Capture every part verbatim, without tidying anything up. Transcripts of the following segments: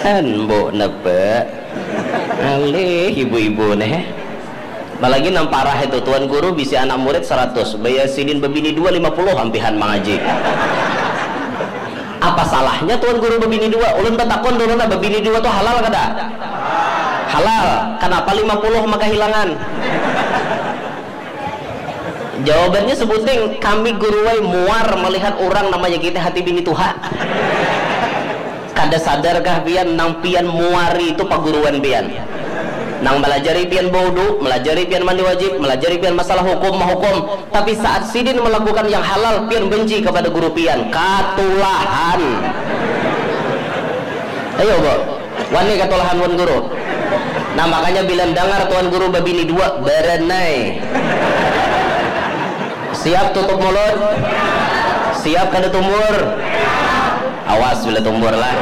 Mbok nebe alih ibu-ibu nih apalagi namparah itu tuan guru bisa anak murid seratus bayar sidin bebini dua lima puluh hampihan mengaji. Apa salahnya tuan guru bebini dua ulun tetakon dulu na bebini dua tuh halal kada halal kenapa lima puluh maka hilangan jawabannya sebuting kami guruwai muar melihat orang namanya kita hati bini Tuhan. Kada sadarkah pian nang pian muari itu paguruan pian nang melajari pian bodu, melajari pian mandi wajib, melajari pian masalah hukum mahukum, tapi saat sidin melakukan yang halal pian benci kepada guru pian katulahan. Ayo bo wani katulahan wan guru. Nah makanya bila dengar tuan guru babini dua berenai siap tutup mulut, siap kada tumur, awas bila tumur lah.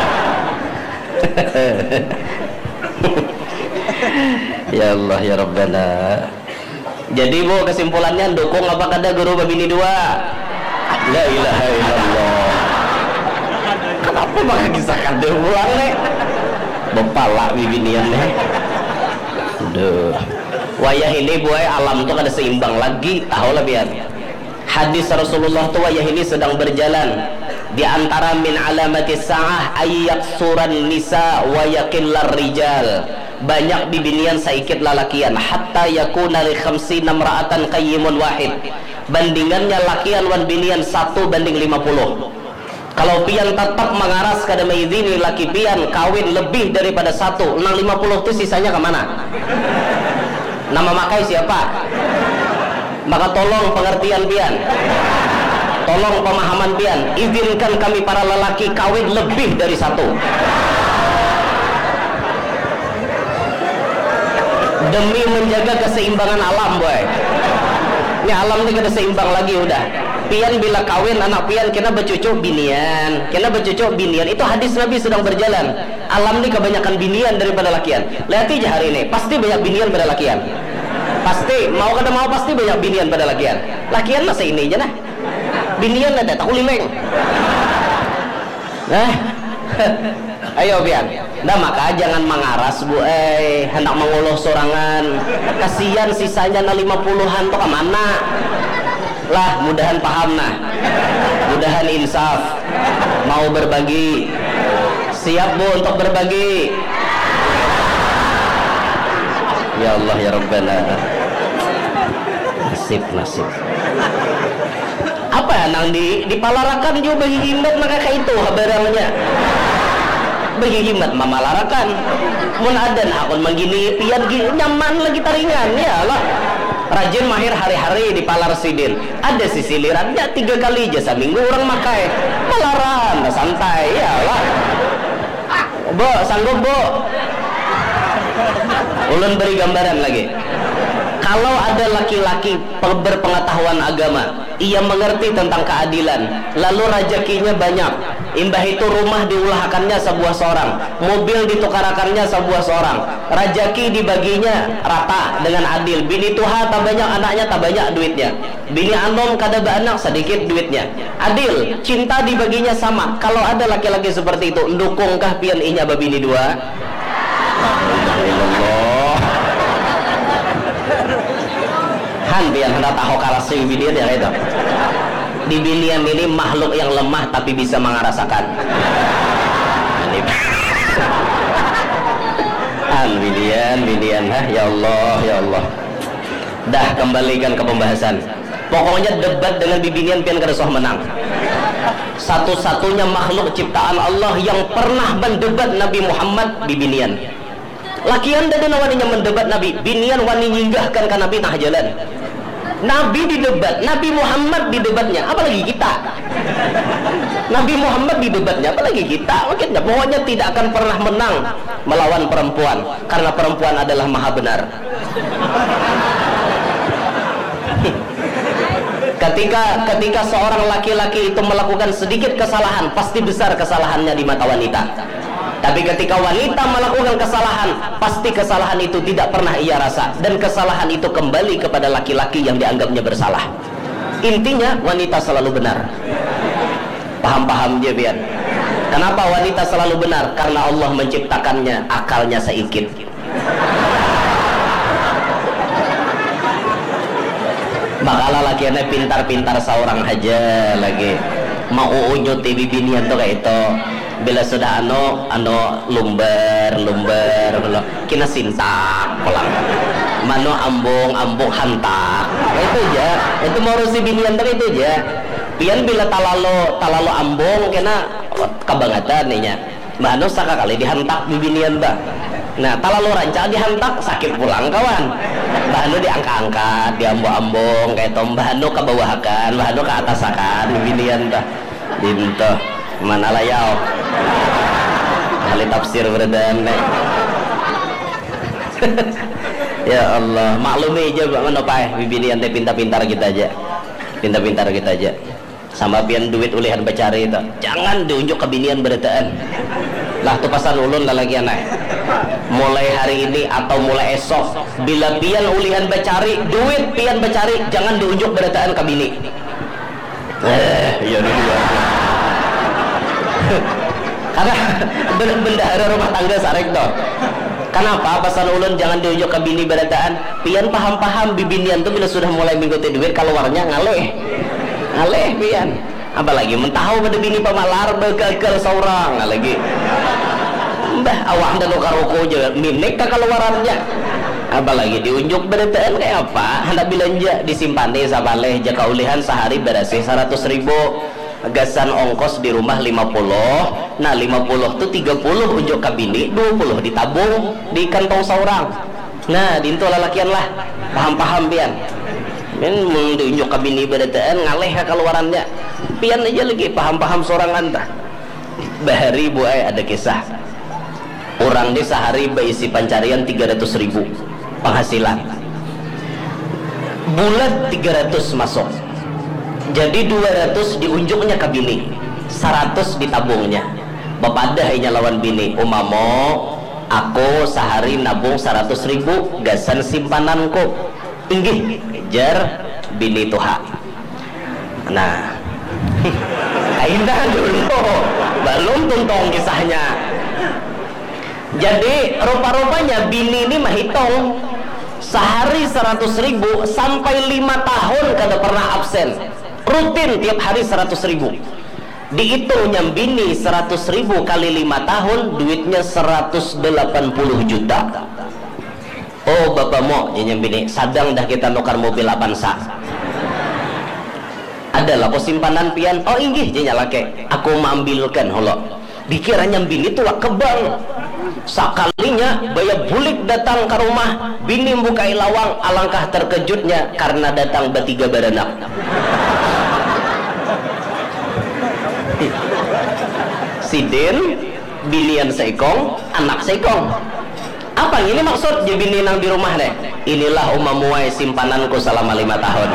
Ya Allah ya Rabbana. Jadi bu kesimpulannya dukung apa kada guru babini dua? La ilaha illallah. Kenapa bakal kisahkan dia ulang nih? Bepala bibinian nih. Aduh. Wayah ini buai alam tuh kada seimbang lagi. Tahu lah biar. Hadis Rasulullah tuh wayah ini sedang berjalan. Di antara min alamatis sa'ah ayyak suran nisa wa yaqillar rijal. Banyak bibinian saikit lalakian hatta yakuna li khamsina imra'atan qayyimun wahid. Bandingannya lakian wan binian satu banding lima puluh. Kalau pian tetap mengaras kada maizini laki pian kawin lebih daripada satu, enam lima puluh itu sisanya kemana? Nama makai siapa? Maka tolong pengertian pian, tolong pemahaman pian, izinkan kami para lelaki kawin lebih dari satu demi menjaga keseimbangan alam boy. Ini alam ini kada seimbang lagi udah. Pian bila kawin anak pian kena bercucu binian, kena bercucu binian. Itu hadis Nabi sedang berjalan. Alam ini kebanyakan binian daripada lakian. Lihat aja hari ini, pasti banyak binian pada lakian. Pasti mau kada mau pasti banyak binian pada lakian. Lakian masih ini aja nah. Binian ada tahu limeng. Nah, ayo pian. Nah maka jangan mengaras bu, eh hendak menguluh sorangan. Kasihan sisanya na lima puluhan tuh kemana? Lah mudahan paham nah, mudahan insaf, mau berbagi, siap bu untuk berbagi. Ya Allah ya Rabbana. Nasib nasib. Apa ya nang di dipalarakan juga bagi himat maka kayak itu barangnya. Bagi himat mamalarakan. Mun ada nah akun menggini pian nyaman lagi taringan ya lah. Rajin mahir hari-hari di palar sidin. Ada sisilirannya tiga kali aja seminggu orang makai. Palaran santai ya lah. Bo sanggup bo. Ulun beri gambaran lagi. Kalau ada laki-laki berpengetahuan agama, ia mengerti tentang keadilan, lalu rezekinya banyak, imbah itu rumah diulahkannya sebuah seorang, mobil ditukarakannya sebuah seorang, rezeki dibaginya rata dengan adil. Bini tuha tak banyak anaknya tak banyak duitnya, bini anom kada beranak sedikit duitnya, adil, cinta dibaginya sama. Kalau ada laki-laki seperti itu, ndukungkah pian inya babini dua? Han biar hendak tahu karasi binian ya itu. Di binian ini makhluk yang lemah tapi bisa mengarasakan. Han binian binian ha ya Allah ya Allah. Dah kembalikan ke pembahasan. Pokoknya debat dengan bibinian pian kada soh menang. Satu-satunya makhluk ciptaan Allah yang pernah mendebat Nabi Muhammad bibinian. Lakian dan waninya mendebat Nabi, binian wani nyinggahkan ke Nabi tengah jalan. Nabi didebat, Nabi Muhammad didebatnya, apalagi kita. Nabi Muhammad didebatnya, apalagi kita. Makanya pokoknya tidak akan pernah menang melawan perempuan, karena perempuan adalah maha benar. Ketika ketika seorang laki-laki itu melakukan sedikit kesalahan, pasti besar kesalahannya di mata wanita. Tapi ketika wanita melakukan kesalahan, pasti kesalahan itu tidak pernah ia rasa, dan kesalahan itu kembali kepada laki-laki yang dianggapnya bersalah. Intinya wanita selalu benar. Paham-paham dia biar. Kenapa wanita selalu benar? Karena Allah menciptakannya akalnya seikit. Bakal lakiannya pintar-pintar seorang aja lagi mau unyut bibinian tuh kayak itu. Bila sudah ano ano lumber lumber kina sintak pulang mano ambung ambung hantak itu aja. Itu mau rusi binian tuh itu aja. Pian bila talalo talalo ambung kena kebangatan nih nya mano saka kali dihantak bibinian bah. Nah talalo rancang dihantak sakit pulang kawan. Bahano diangkat-angkat, diambung-ambung kayak tom bahano ke bawahakan, bahano ke atasakan, bibinian dah. Dinto mana layau. Kali tafsir berdan. Ya Allah, maklumi aja mana pak, bibinian teh pintar-pintar kita aja. Pintar-pintar kita aja. Sama pian duit ulihan bacari itu. Jangan diunjuk ke binian beritaan. Lah tuh pasan ulun lah lagi aneh. Mulai hari ini atau mulai esok bila pian ulihan bacari duit pian bacari jangan diunjuk beritaan ke bini. Eh iya nih dia. Karena bendahara rumah tangga sarek toh. Kenapa pasan ulun jangan diunjuk ke bini beritaan? Pian paham-paham bibinian tuh bila sudah mulai mengikuti duit keluarnya ngaleh. Ngaleh pian. Apalagi mentahu pada bini pamalar begagal seorang lagi. Mbah awak dan karuko aja minik ke keluarannya. Apalagi diunjuk beritaan kayak apa? Hendak belanja disimpani sabaleh jaka ulihan sehari berasih seratus ribu. Gasan ongkos di rumah lima puluh. Nah lima puluh tuh tiga puluh unjuk ke bini, dua puluh ditabung di kantong seorang. Nah dintu lalakian lah. Paham-paham pian. Men mau diunjuk ke bini beritaan ngaleh ke keluarannya. Pian aja lagi paham-paham seorang anta. Bahari bu ay ada kisah. Orang di sehari berisi pencarian tiga ratus ribu penghasilan. Bulat tiga ratus masuk. Jadi dua ratus diunjuknya ke bini, seratus ditabungnya. Bapak dah inya lawan bini, umamo aku sehari nabung seratus ribu gasan simpananku. Inggih, kejar bini tuha. Nah, indah dulu, belum tuntong kisahnya. Jadi rupa-rupanya bini ini mah hitung sehari seratus ribu sampai lima tahun kada pernah absen, rutin tiap hari seratus ribu. Dihitungnya bini seratus ribu kali lima tahun duitnya seratus delapan puluh juta. Oh bapak mau jadinya bini sadang dah kita nukar mobil Avanza. Adalah kau simpanan pian. Oh inggih jadinya laki aku mengambilkan holo. Dikiranya bini tuh kebang. Sakalinya bayar bulik datang ke rumah bini bukai lawang, alangkah terkejutnya karena datang bertiga beranak. Sidin binian seikong anak seikong. Apa ini maksud jadi bini nang di rumah deh? Inilah umamuai simpananku selama lima tahun.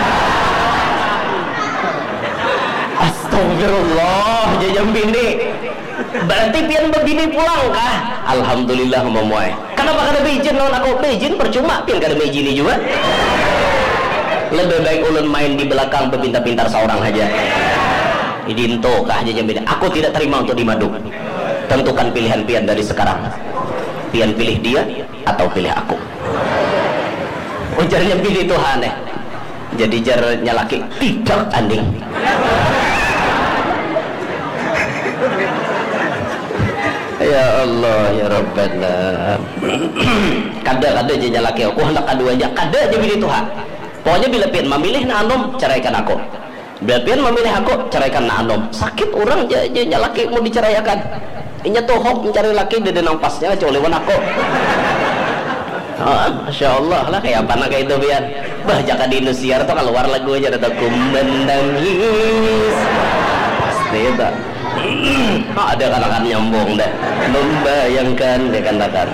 Astagfirullah jajam bini. Berarti pian begini pulang kah? Alhamdulillah memuai. Kenapa kada beizin non aku beizin percuma pian kada beizin juga. Lebih baik ulun main di belakang berpintar-pintar seorang aja. Idinto kah aja bini. Aku tidak terima untuk dimadu. Tentukan pilihan pian dari sekarang. Pian pilih dia atau pilih aku. Ujarnya pilih Tuhan eh. Jadi jarnya laki tidak anding. Ya Allah ya Rabbana. Kada-kada aja nyalaki aku hendak adu aja. Kada aja pilih Tuhan. Pokoknya bila pian memilih na anom ceraikan aku. Bila pian memilih aku ceraikan na anom. Sakit orang aja nyalaki mau diceraikan. Inya tohok mencari laki di denang pasnya colewan aku. Ah, Masya Allah lah kayak apa nak kayak itu pian. Bah jaka di Indosiar tuh keluar lagu aja ada kumendangis. Pasti itu. Oh, ada katakan nyambung dah membayangkan dia katakan.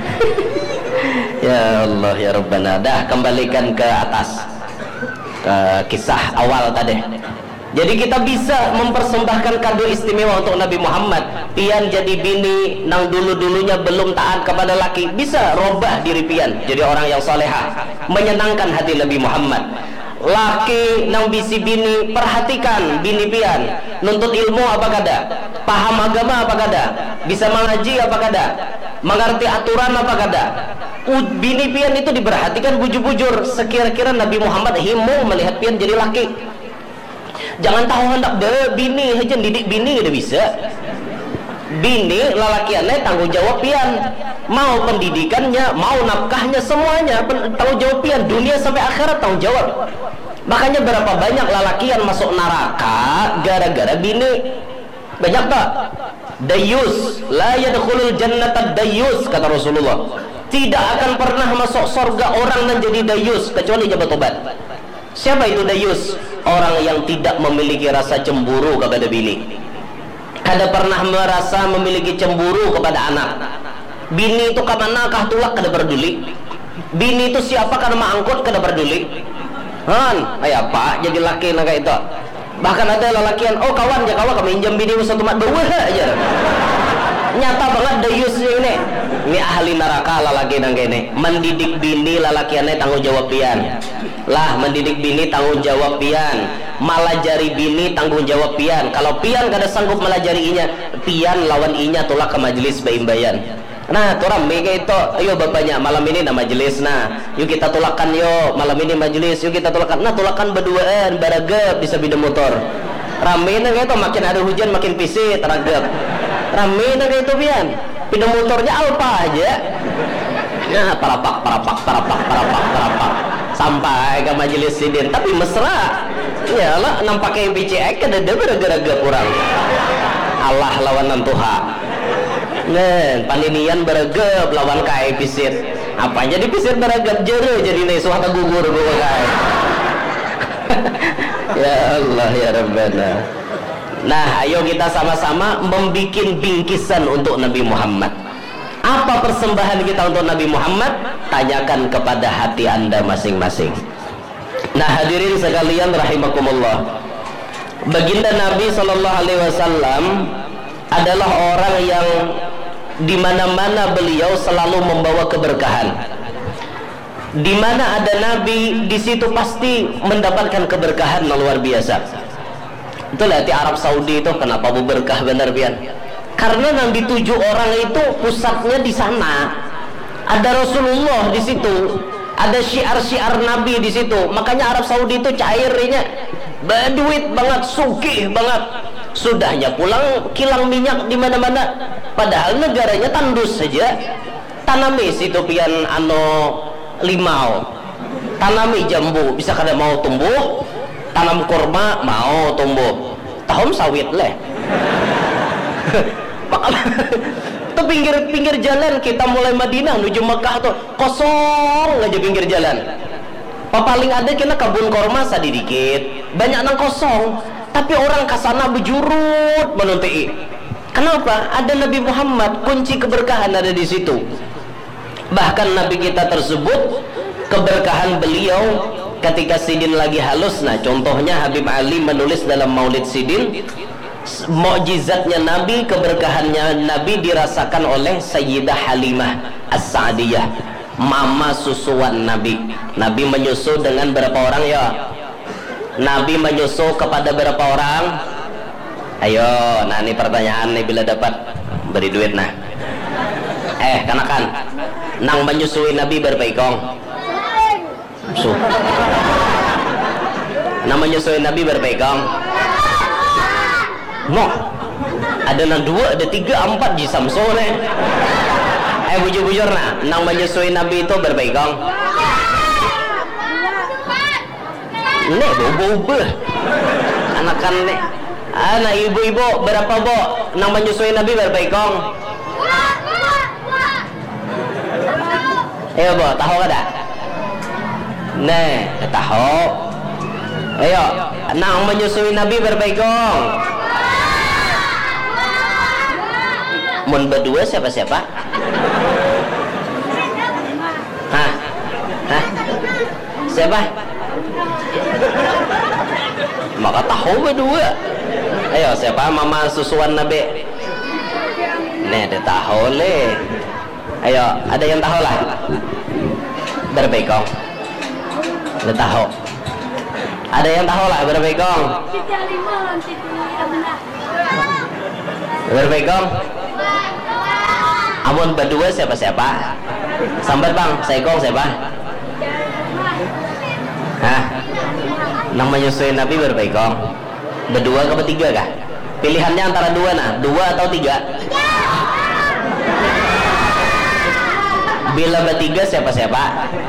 Ya Allah ya Rabbana. Dah kembalikan ke atas ke kisah awal tadi. Jadi kita bisa mempersembahkan kado istimewa untuk Nabi Muhammad. Pian jadi bini nang dulu-dulunya belum taat kepada laki, bisa robah diri pian jadi orang yang solehah, menyenangkan hati Nabi Muhammad. Laki nang bisi bini perhatikan bini pian nuntut ilmu apa kada paham agama apa kada, bisa mengaji apa kada, mengerti aturan apa kada. Bini pian itu diperhatikan bujur-bujur. Sekira-kira Nabi Muhammad himung melihat pian jadi laki. Jangan tahu hendak be bini aja didik bini udah bisa. Bini lalakiannya tanggung jawab pian, mau pendidikannya, mau nafkahnya, semuanya tanggung jawab pian, dunia sampai akhirat tanggung jawab. Makanya berapa banyak lalakian masuk neraka gara-gara bini. Banyak tak? Dayus la yadkhulul jannata dayus, kata Rasulullah. Tidak akan pernah masuk surga orang yang jadi dayus kecuali jabat tobat. Siapa itu dayus? Orang yang tidak memiliki rasa cemburu kepada bini, kada pernah merasa memiliki cemburu kepada anak. Bini itu kemana kah tulak kada peduli. Bini itu siapa karena mangkut kada peduli. Han, ayah pak jadi laki naga itu. Bahkan ada lelakian, oh kawan ya kawan kami minjam bini satu mat bawa aja. Nyata banget dayus ini. Ini ahli neraka lalaki nang kene. Mendidik bini lalakiannya tanggung jawab pian. Lah mendidik bini tanggung jawab pian. Malajari bini tanggung jawab pian. Kalau pian kada sanggup melajari inya, pian lawan inya tolak ke majelis baimbayan. Nah, turam mega itu, ayo bapaknya malam ini na majelis nah. Yuk kita tolakan yo, malam ini majelis, yuk kita tolakan. Nah, tolakan berduaan, baragap di sabida motor. Rame na itu makin ada hujan makin pisit, ragap. Rame na itu pian. Pindah motornya alpa aja. Nah, parapak, parapak, parapak, parapak, parapak. Sampai ke majelis sidin, tapi mesra. Yalah, nampaknya B C X ada gara-gara kurang. Allah lawan Tuhan. Nah, paninian beragap lawan kai pisir. Apa jadi pisir beragap jere jadi nih suatu gugur gua kai. Ya Allah ya Rabbana. Nah, ayo kita sama-sama membikin bingkisan untuk Nabi Muhammad. Apa persembahan kita untuk Nabi Muhammad? Tanyakan kepada hati Anda masing-masing. Nah, hadirin sekalian rahimakumullah. Baginda Nabi sallallahu alaihi wasallam adalah orang yang di mana-mana beliau selalu membawa keberkahan. Di mana ada Nabi, di situ pasti mendapatkan keberkahan yang luar biasa. Itu lihat di Arab Saudi itu kenapa berkah benar pian? Karena Nabi tujuh orang itu pusatnya di sana. Ada Rasulullah di situ, ada syiar-syiar Nabi di situ. Makanya Arab Saudi itu cairnya berduit banget, sugih banget. Sudahnya pulang kilang minyak di mana-mana, padahal negaranya tandus saja. Tanami situ pian ano limau, tanami jambu bisa kada mau tumbuh, tanam kurma mau tumbuh, tahun sawit leh. Itu pinggir-pinggir jalan kita mulai Madinah menuju Mekah tuh kosong aja pinggir jalan. Paling ada kena kebun kurma sedikit, banyak nang kosong. Tapi orang kasana bejurut menunti. Kenapa? Ada Nabi Muhammad, kunci keberkahan ada di situ. Bahkan Nabi kita tersebut keberkahan beliau ketika Sidin lagi halus. Nah, contohnya Habib Ali menulis dalam Maulid Sidin, mukjizatnya Nabi, keberkahannya Nabi dirasakan oleh Sayyidah Halimah As-Sa'diyah, mama susuan Nabi. Nabi menyusu dengan berapa orang ya? Nabi menyusu kepada berapa orang? Ayo, nah ini pertanyaan nih bila dapat beri duit nah. Eh, kanakan nang menyusui Nabi berapa ikong? Su. Nang menyusui Nabi berapa ikong? Mo. Ada nang dua, ada tiga, empat di Samso nih. Eh, bujur-bujur nah, nang menyusui Nabi itu berapa ikong? Nek bobo-bobo anakan nek anak ibu-ibu berapa bo nang menyusui Nabi berapa ikong? Ayo bo tahu kada? Nek tahu. Ayo nang menyusui Nabi berapa ikong? Mun berdua siapa-siapa? Hah? Hah? Siapa? Maka tahu berdua. Ayo siapa mama susuan Nabi? Nih ada tahu le. Ayo ada yang tahu lah. Berapa ikong? Ada tahu. Ada yang tahu lah berapa ikong? Berpegang. Amun berdua siapa-siapa? Sambat bang, Saikong siapa? Hah? Nang menyusui Nabi berpegang. Berdua ke bertiga kah? Pilihannya antara dua nah, dua atau tiga? Bila bertiga siapa-siapa?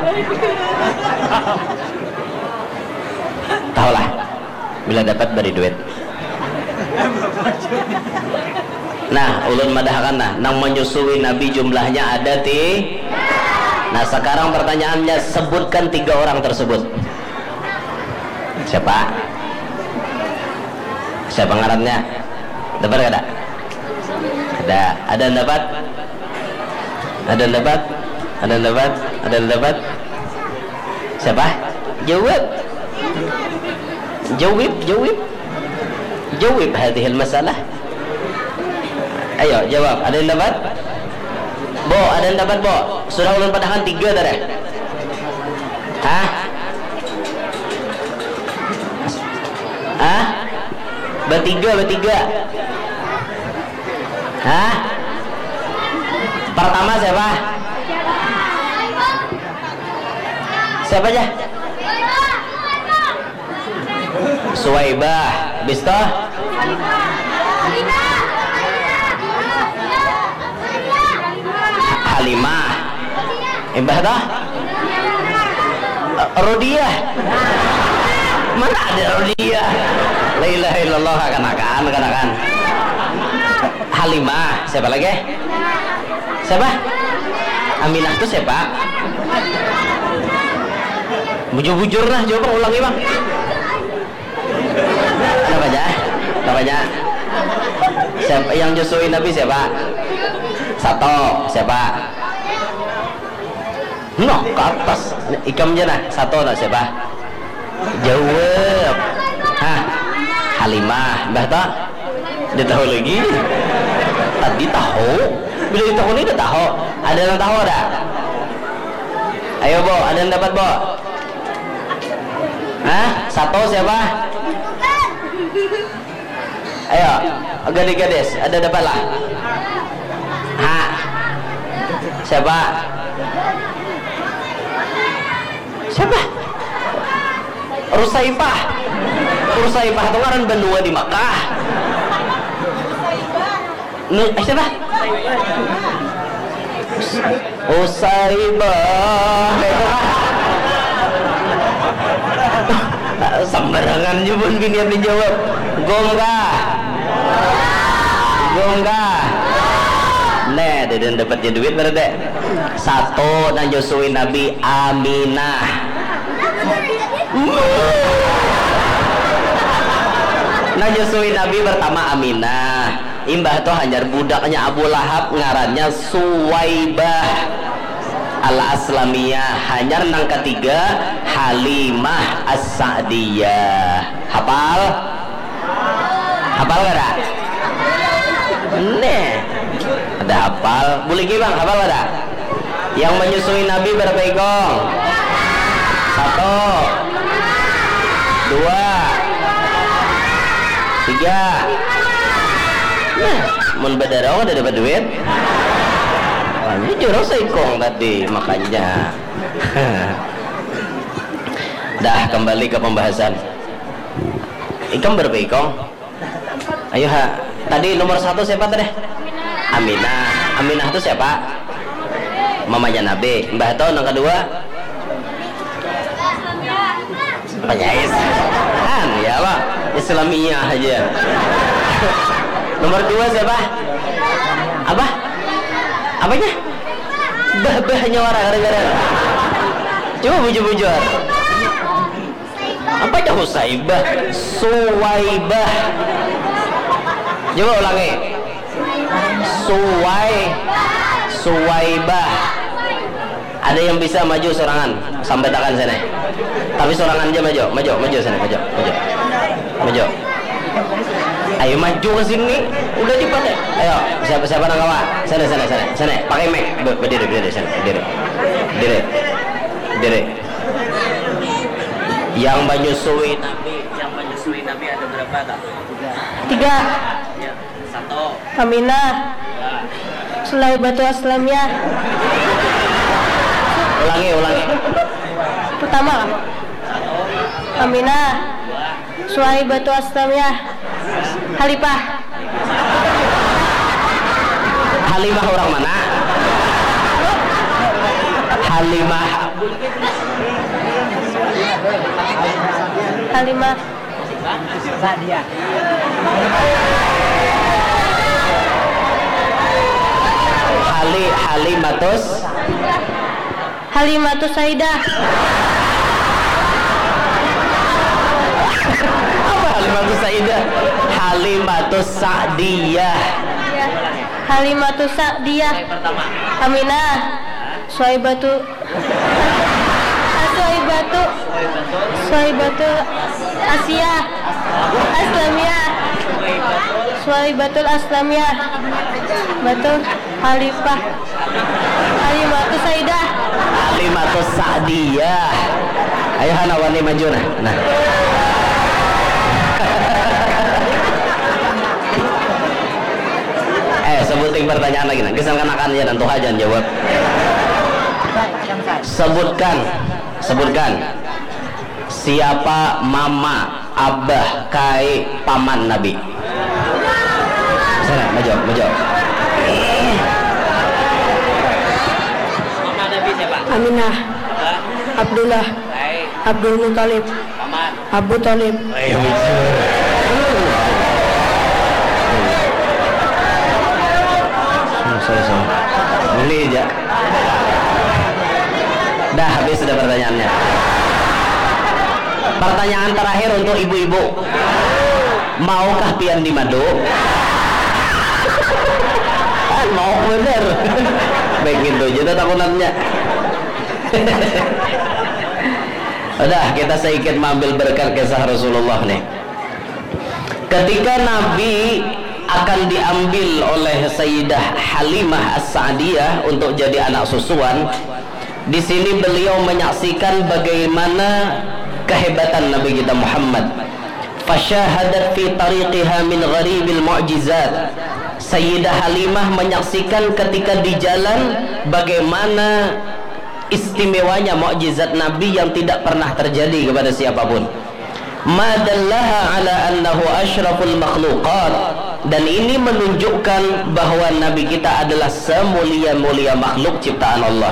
Tahulah. Bila dapat beri duit. Nah, ulun madahkan nah, nang menyusui Nabi jumlahnya ada ti. Nah, sekarang pertanyaannya, sebutkan tiga orang tersebut. Siapa? Siapa ngarannya? Dapat ada? Ada. Ada yang dapat? Ada yang dapat? Ada yang dapat? Ada yang dapat? Siapa? Jawab. Jawab, jawab. Jawab hadhil masalah. Ayo jawab. Ada yang dapat? Bo, ada yang dapat bo? Sudah ulun padahkan tiga tadi. Hah? Hah? Bertiga, bertiga. Hah? Pertama siapa? Siapa aja? Suwaibah. Bisto? Halimah. Ibah dah? Rodiyah. Mana ada Rodiyah? La ilaha illallah, kanakan, kanakan. Halimah. Siapa lagi? Siapa? Aminah itu siapa? Bujur-bujur lah, coba ulangi bang. Apa aja? Apa aja? Siapa yang nyusuin Nabi siapa? Satu. Siapa? No, ke atas. Ikamnya nah, satu nah siapa? Jawab. Hah? Halimah. Mbah tak? Dia tahu lagi. Tadi tahu. Bila ditahu ini udah tahu. Ada yang tahu ada? Ayo bo, ada yang dapat bo? Hah? Satu siapa? Ayo, gadis-gadis, ada dapat lah. Hah? Siapa? Siapa? Rusaibah. Rusaibah itu ngaran benua di Makkah. Eh, siapa? Usaibah. Sembarangan juga bini yang dijawab. Gongga. Gongga. Nih, dia dapatnya duit berarti. Satu nang josuin Nabi Aminah. Nang josuin Nabi pertama Aminah. Imbah itu hanyar budaknya Abu Lahab ngarannya Suwaibah Al-Aslamiyah. Hanyar nang ketiga Halimah As-Sa'diyah. Hafal? Hafal gak ada? Nih ada hafal. Boleh gini bang, hafal ada? Yang menyusui Nabi berapa ekor? Satu, dua, tiga. Nah, mun bedaro udah dapat duit. Wah, ini jurang seikong tadi makanya. Dah kembali ke pembahasan. Ikam berapa ikong? Ayo ha. Tadi nomor satu siapa tadi? Aminah. Aminah itu siapa? Mamanya Nabi. Mbah itu yang kedua? Penyais. Kan ya pak. Islamiyah aja. Nomor dua siapa? Apa? Apanya? Bah-bahnya orang gara-gara. Coba bujur-bujur. Apa itu Husaibah? Suwaibah. Coba ulangi. Suwai Suwaibah. Ada yang bisa maju sorangan sampai tangan sana. Tapi sorangan aja maju, maju, maju sana, maju, maju. Maju. Ayo maju ke sini. Udah cepat ya. Ayo, siapa-siapa nang kawa? Sana sana sana. Sana, pakai mic. Berdiri, berdiri sana. Berdiri. Berdiri. Berdiri. Yang menyusui Nabi, yang menyusui Nabi ada berapa tak? Tiga. Ya, satu. Aminah, Sulaibatu Aslamiyah. Ulangi, ulangi. Pertama, Aminah, Sulaibatu Aslamiyah, Halifah. Halimah orang mana? Halimah. Halimah Sadia. Hali Halimatus Halimatus Saidah. apa Halimatus Saidah? Halimatus Sa'diyah. Halimatus Sa'diyah. Aminah, Suhaibatu Suhaibatu Suhaibatu Asiyah Aslamiyah. Suhaibatul Aslamiyah. Betul. Halifah Halimatus Saidah. Halimatus Sa'diyah. Ayo hana wani maju nah. Nah. eh sebutin pertanyaan lagi nah. Kesan kanakan ya dan tuh aja jawab. Sebutkan, sebutkan siapa mama, abah, kai, paman Nabi. Sana, maju, maju. Mama Nabi siapa? Aminah, Abdullah, Abdul Muthalib, Paman. Abu Thalib. Ayo, ini aja. Dah habis sudah pertanyaannya. Pertanyaan terakhir untuk ibu-ibu. Maukah pian di madu? Ah, mau bener. Baik gitu, jadi takunannya. Udah, kita sedikit mengambil berkat kisah Rasulullah nih. Ketika Nabi akan diambil oleh Sayyidah Halimah As-Sa'diyah untuk jadi anak susuan, di sini beliau menyaksikan bagaimana kehebatan Nabi kita Muhammad. Fasyahadat fi tariqiha min gharibil mu'jizat. Sayyidah Halimah menyaksikan ketika di jalan bagaimana istimewanya mukjizat Nabi yang tidak pernah terjadi kepada siapapun. Madallaha ala annahu asyraful makhluqat, dan ini menunjukkan bahwa Nabi kita adalah semulia-mulia makhluk ciptaan Allah.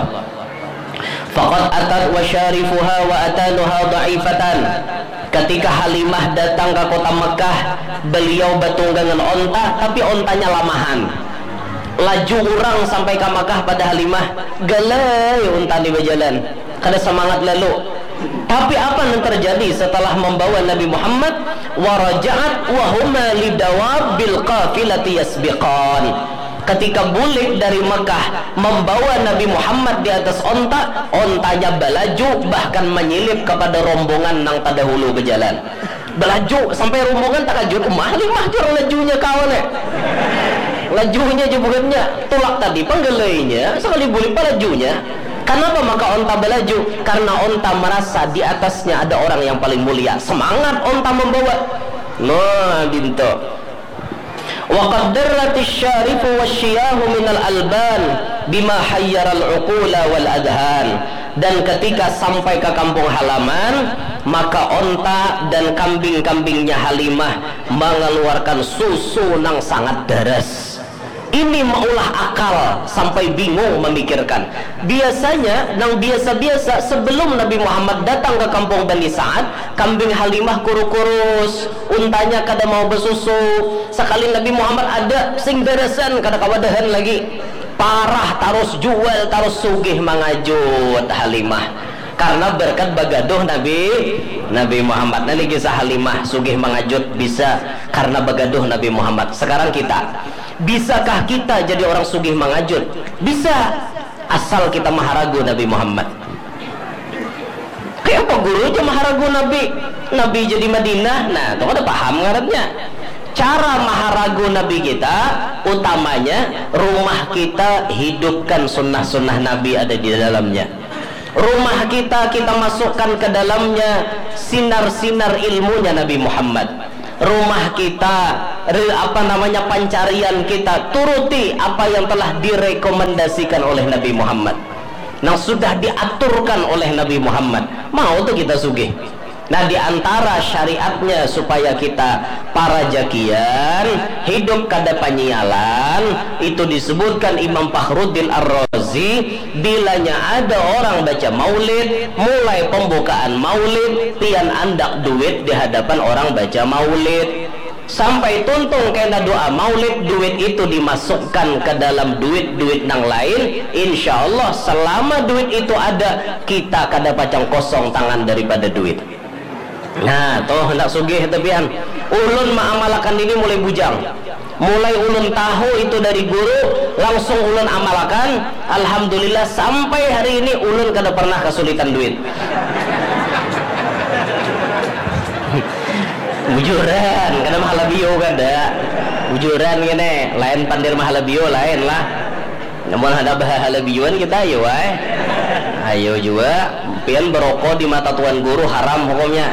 Faqad atat wa syarifuha wa atanuha dha'ifatan. Ketika Halimah datang ke kota Mekah, beliau batunggangan onta, tapi ontanya lamahan. Laju orang sampai ke Mekah pada Halimah, galai unta di berjalan, kada semangat lalu. Tapi apa yang terjadi setelah membawa Nabi Muhammad? Waraja'at wa huma lidawab bil qafilati yasbiqan. Ketika bulik dari Mekah membawa Nabi Muhammad di atas onta, ontanya belaju bahkan menyilip kepada rombongan nang terdahulu berjalan. Belaju sampai rombongan tak laju rumah lima jur lajunya kawan eh. Lajunya jebukannya tolak tadi penggelainya sekali bulik lajunya. Kenapa maka onta belaju? Karena onta merasa di atasnya ada orang yang paling mulia. Semangat onta membawa. Nah, bintu. Wa qaddaratis syarifu wasyiyahu minal alban bima hayyaral uqula wal adhan. Dan ketika sampai ke kampung halaman, maka onta dan kambing-kambingnya Halimah mengeluarkan susu yang sangat deras. Ini maulah akal sampai bingung memikirkan. Biasanya nang biasa-biasa sebelum Nabi Muhammad datang ke kampung Bani Sa'ad, kambing Halimah kuru-kurus, untanya kada mau bersusu. Sekali Nabi Muhammad ada sing beresan kada kawadahan lagi. Parah tarus jual tarus sugih mangajut Halimah. Karena berkat bagaduh Nabi Nabi Muhammad. Nanti kisah Halimah sugih mangajut bisa karena bagaduh Nabi Muhammad. Sekarang kita, bisakah kita jadi orang sugih mangajut? Bisa, asal kita maharagu Nabi Muhammad. Kayak apa guru aja maharagu Nabi? Nabi jadi Madinah, nah tuh ada paham ngarannya. Cara maharagu Nabi kita, utamanya rumah kita hidupkan sunnah-sunnah Nabi ada di dalamnya. Rumah kita kita masukkan ke dalamnya sinar-sinar ilmunya Nabi Muhammad. rumah kita, apa namanya pencarian kita, turuti apa yang telah direkomendasikan oleh Nabi Muhammad, yang sudah diaturkan oleh Nabi Muhammad. Mau tuh kita sugih. Nah, di antara syariatnya supaya kita para jakian hidup kada panyialan, itu disebutkan Imam Fakhruddin Ar-Razi, bilanya ada orang baca maulid, mulai pembukaan maulid pian andak duit di hadapan orang baca maulid, sampai tuntung kena doa maulid, duit itu dimasukkan ke dalam duit-duit nang lain. Insya Allah selama duit itu ada, kita kada pacang kosong tangan daripada duit. Nah, toh hendak sugih tepian. Ulun mengamalkan ini mulai bujang. Mulai ulun tahu itu dari guru, langsung ulun amalkan. Alhamdulillah sampai hari ini ulun kada pernah kesulitan duit. Bujuran, kada mahalabio kada. Bujuran gini, lain pandir mahalabio lain lah. Namun ada bahalabioan kita ayo ay. Ayo juga pian berokok di mata tuan guru haram hukumnya.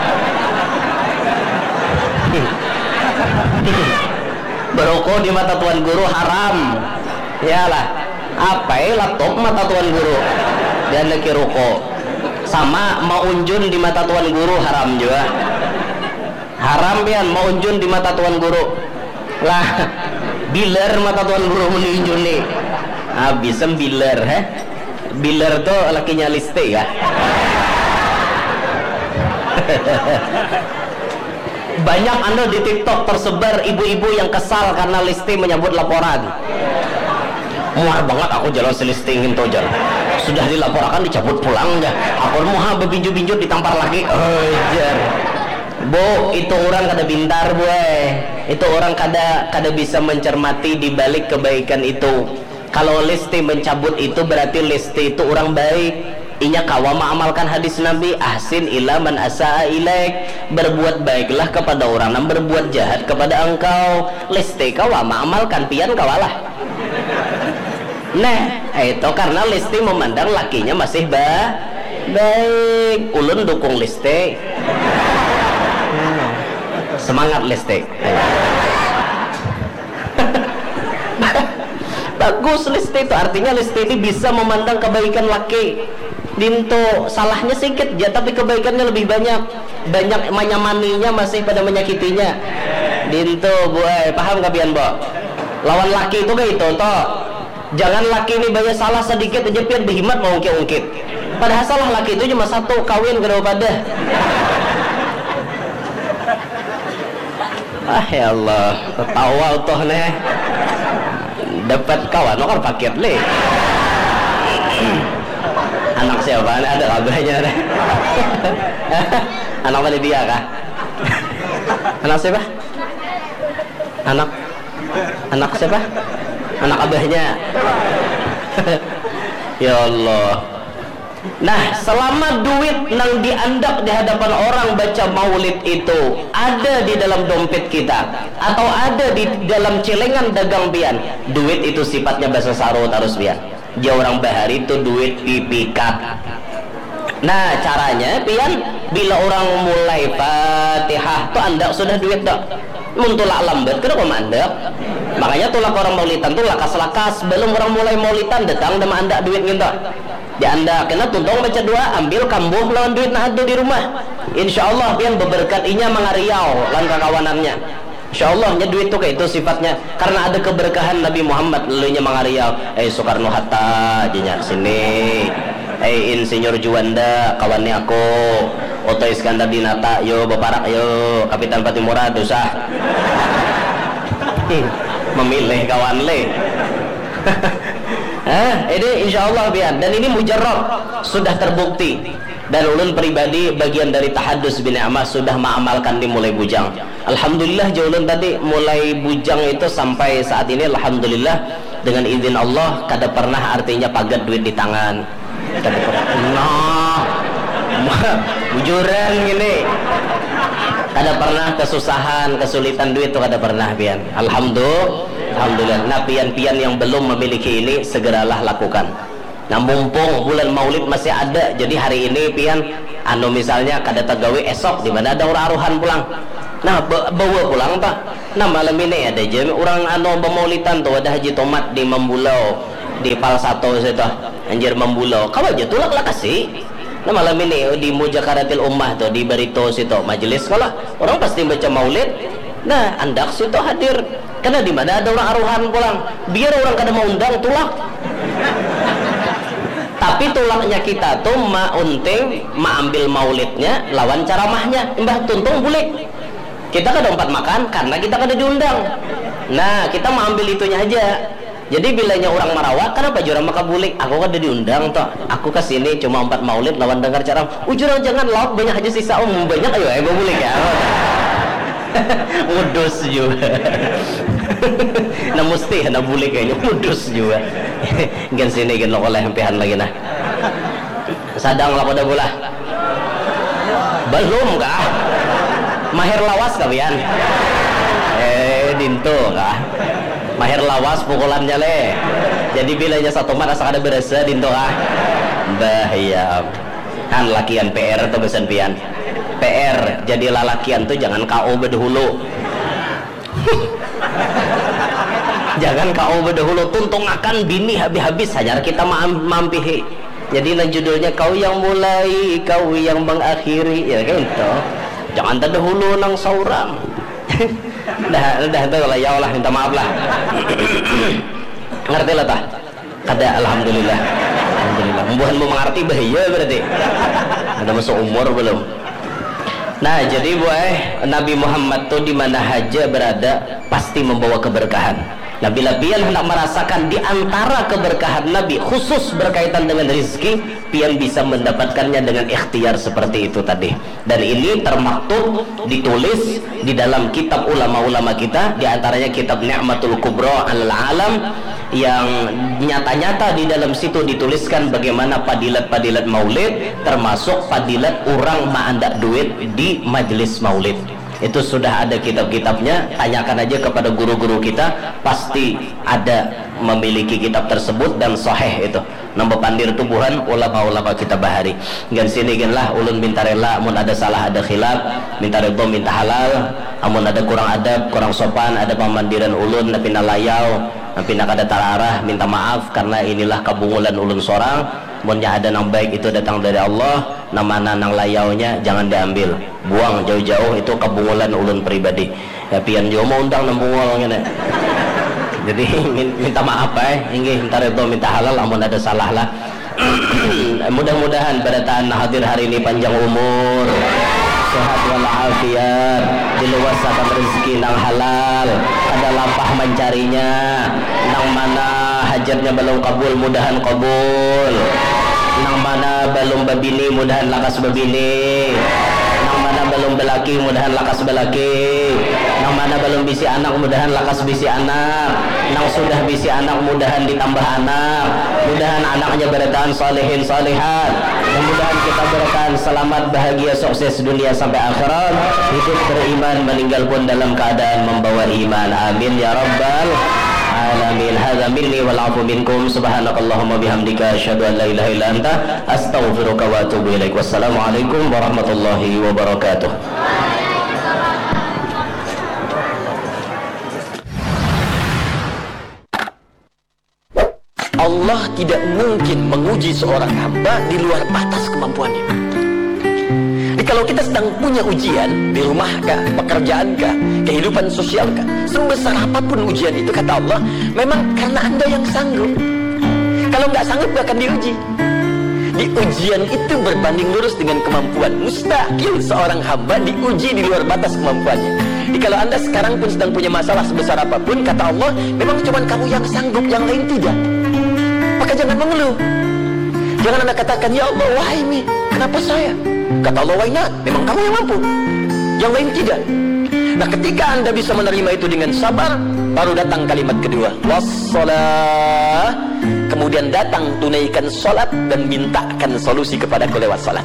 Berokok di mata tuan guru haram. Yalah, apa ya laptop mata tuan guru dan lagi rokok. Sama maunjun di mata tuan guru haram juga. Haram pian maunjun di mata tuan guru. Lah, biler mata tuan guru menunjun nih. Habis sembiler, heh. Biler tuh lakinya liste ya. Banyak anda di TikTok tersebar ibu-ibu yang kesal karena liste menyambut laporan. Muar banget aku jalan selistingin tuh jalan. Sudah dilaporkan dicabut pulang dah. Aku mau bebinju-binju ditampar lagi. Oh, jar. Bu, itu orang kada pintar, bu. Itu orang kada kada bisa mencermati di balik kebaikan itu. Kalau listi mencabut itu berarti listi itu orang baik. Inya kawa mengamalkan hadis Nabi, ahsin ila man asaa ilaik, berbuat baiklah kepada orang yang berbuat jahat kepada engkau. Listi kawa mengamalkan pian kawalah. Nah, itu karena listi memandang lakinya masih ba baik. Ulun dukung listi. Semangat listi. Bagus listi itu, artinya listi ini bisa memandang kebaikan laki. Dinto salahnya sedikit ya, tapi kebaikannya lebih banyak. Banyak menyamaninya masih pada menyakitinya. Dinto buai, paham kapian bo? Lawan laki itu kayak itu toh. Jangan laki ini banyak salah sedikit aja pian berhimat mau ungkit-ungkit. Padahal salah laki itu cuma satu, kawin kedua pada. Ah ya Allah, ketawa toh nih. Dapat kawan orang paket le. Anak siapa? Ada kabarnya deh. Anak mana dia kah? Anak siapa? Anak anak siapa? Anak abahnya. Ya Allah. Nah, selama duit nang diandak di hadapan orang baca maulid itu ada di dalam dompet kita atau ada di dalam celengan dagang pian, duit itu sifatnya bahasa sarut harus pian. Dia orang bahari itu duit pipikat. Nah, caranya pian, bila orang mulai Fatihah tuh andak sudah duit dak. Muntulak lambat kenapa mandap? Makanya tulak orang maulitan tuh lakas-lakas, belum orang mulai maulitan datang dan andak duit gitu. Di anda kena tuntung baca dua, ambil kambuh lawan duit nah ada di rumah. Insya Allah pian beberkat inya mengariau lan kawanannya. Insya Allah nya duit tuh kayak itu sifatnya karena ada keberkahan Nabi Muhammad lalunya mengariau. Eh Soekarno Hatta jinya sini. Eh Insinyur Juanda kawannya aku. Oto Iskandar Dinata yo beparak yo Kapitan Patimura dosa. Memilih kawan le. Eh, ini insya Allah biar, dan ini mujarrab sudah terbukti. Dan ulun pribadi bagian dari tahadus bin Ammah sudah mengamalkan dimulai bujang. Alhamdulillah jaulun tadi mulai bujang itu sampai saat ini alhamdulillah dengan izin Allah kada pernah artinya pagat duit di tangan. Kada pernah. Nah, bujuran gini. Kada pernah kesusahan, kesulitan duit itu kada pernah pian. Alhamdulillah. Alhamdulillah. Nah, pian-pian yang belum memiliki ini segeralah lakukan. Nah, mumpung bulan Maulid masih ada, jadi hari ini pian anu misalnya kada tegawe esok di mana ada aruhan pulang. Nah, bawa pulang Pak. Nah, malam ini ada je orang anu bemaulitan tuh, ada Haji Tomat di Membulau, di Palsato situ. Anjir Membulau. Kau aja tulak lah kasih. Nah, malam ini di Mujakaratil Ummah tuh, di Barito situ majelis kalau orang pasti baca Maulid. Nah, andak situ hadir. Karena di mana ada orang aruhan pulang. Biar orang kada mau undang tulak. Tapi tulaknya kita tuh ma unting, ma ambil maulidnya lawan ceramahnya. Mbah tuntung boleh. Kita kada empat makan karena kita kada diundang. Nah, kita mau ambil itunya aja. Jadi bilanya orang Marawak, kenapa jurang maka bulik? Aku kada diundang toh. Aku kesini cuma empat maulid lawan dengar ceramah. Ujurang jangan lauk banyak aja sisa om banyak ayo ayo bulik ya. Mudus juga. Nah mesti nak bulik kayaknya mudus juga. Gen sini gen lo oleh hempihan lagi nah. Sadang lah pada bola. Belum kah? Mahir lawas kalian. Eh dinto kah? Mahir lawas pukulannya le. Jadi bilanya satu mat asa kada berasa dinto kah? Bahaya. Kan lakian P R atau besan pian. P R jadi lalakian tuh jangan K O berdahulu. Jangan K O berdahulu, tuntung akan bini habis-habis hajar kita mampihi. Jadi nah judulnya kau yang mulai, kau yang mengakhiri, ya kan itu. Jangan terdahulu nang saurang. dah dah itu lah ya Allah minta maaf lah. Ngerti lah tah? Kada alhamdulillah. Alhamdulillah. Membuatmu mengerti bahaya berarti. Ada masuk umur belum? Nah, jadi boy, Nabi Muhammad tuh di mana aja berada pasti membawa keberkahan. Nah, bila pian hendak merasakan di antara keberkahan Nabi khusus berkaitan dengan rezeki, pian bisa mendapatkannya dengan ikhtiar seperti itu tadi. Dan ini termaktub ditulis di dalam kitab ulama-ulama kita, di antaranya kitab Ni'matul Kubra al-Alam, yang nyata-nyata di dalam situ dituliskan bagaimana padilat-padilat maulid, termasuk padilat orang ma'andak duit di majelis maulid. Itu sudah ada kitab-kitabnya. Tanyakan aja kepada guru-guru kita, pasti ada memiliki kitab tersebut dan sahih itu. Nambah pandir tubuhan ulama-ulama kita bahari. Gan sini gan lah ulun minta rela, amun ada salah ada khilaf, minta redha minta halal, amun ada kurang adab, kurang sopan, ada pemandiran ulun napi nalayau, napi nak ada tararah, minta maaf karena inilah kabungulan ulun sorang. Munnya ada nang baik itu datang dari Allah, nama nang layaunya jangan diambil, buang jauh-jauh, itu kebungulan ulun pribadi. Ya pian jo mau undang nang bungul ngene. Jadi minta maaf eh, inggih minta redha minta halal amun ada salah lah. Mudah-mudahan pada tahan hadir hari ini panjang umur, sehat walafiat, diluaskan rezeki nang halal, ada lampah mencarinya, nang mana hajatnya belum kabul mudahan kabul, nang mana belum babini mudahan lakas babini, nang mana belum belaki mudahan lakas belaki, nang mana belum bisi anak mudahan lakas bisi anak, nang sudah bisi anak mudahan ditambah anak, mudahan anaknya bertahan salihin salihat, mudahan kita bertahan selamat bahagia sukses dunia sampai akhirat, hidup beriman meninggal pun dalam keadaan membawa iman, amin ya rabbal alamin. Hadza minni wal afu minkum, subhanakallahumma bihamdika asyhadu an la ilaha illa anta astaghfiruka wa atubu ilaik. Wassalamualaikum warahmatullahi wabarakatuh. Allah tidak mungkin menguji seorang hamba di luar batas kemampuannya. Jadi kalau kita sedang punya ujian di rumah kah, pekerjaan kah, kehidupan sosial kah, sebesar apapun ujian itu, kata Allah, memang karena Anda yang sanggup. Kalau nggak sanggup nggak akan diuji. Di ujian itu berbanding lurus dengan kemampuan. Mustahil seorang hamba diuji di luar batas kemampuannya. Jadi kalau Anda sekarang pun sedang punya masalah sebesar apapun, kata Allah, memang cuma kamu yang sanggup, yang lain tidak. Maka jangan mengeluh. Jangan Anda katakan, ya Allah, why me? Kenapa saya? Kata Allah, why not? Memang kamu yang mampu, yang lain tidak. Nah, ketika Anda bisa menerima itu dengan sabar, baru datang kalimat kedua, wassalah. Kemudian datang tunaikan sholat dan mintakan solusi kepadaku lewat sholat.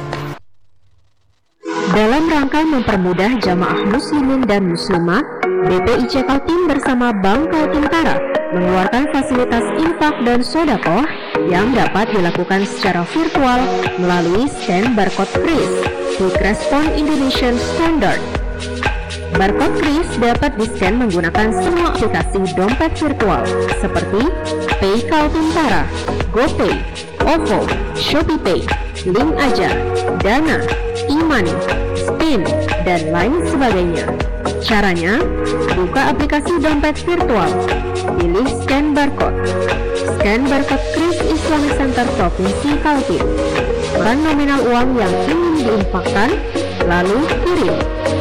Dalam rangka mempermudah jamaah muslimin dan muslimat, B P I C Kaltim bersama Bank Kaltim Tara mengeluarkan fasilitas infak dan sodakoh yang dapat dilakukan secara virtual melalui scan barcode kris Quick Response Indonesian Standard. Barcode kris dapat di-scan menggunakan semua aplikasi dompet virtual seperti Pay Kaltentara, GoPay, OVO, ShopeePay, Link Aja, Dana, e-money, Spin, dan lain sebagainya. Caranya, buka aplikasi dompet virtual, pilih scan barcode. Scan barcode kris Islamic Center Provinsi Kaltim. Tekan nominal uang yang ingin diinfakkan, lalu kirim.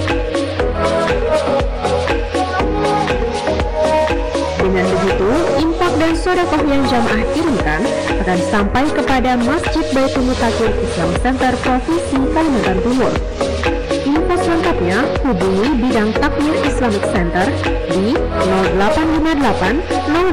Dengan begitu, infak dan sedekah yang jamaah kirimkan akan sampai kepada Masjid Baitul Mutakin Islamic Center Provinsi Kalimantan Timur. Info selengkapnya hubungi bidang takmir Islamic Center di nol delapan lima delapan nol